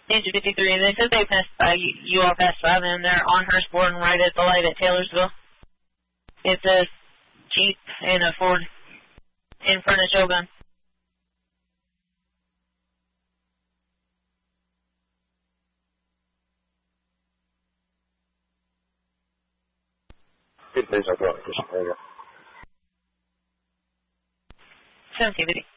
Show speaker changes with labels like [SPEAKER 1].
[SPEAKER 1] Danger 53, they said they passed by, you all passed by them. They're on Hurstbourne right at the light at Taylorsville. It's a Jeep and a Ford in front of Shogun.
[SPEAKER 2] Please, I'll go. 1750.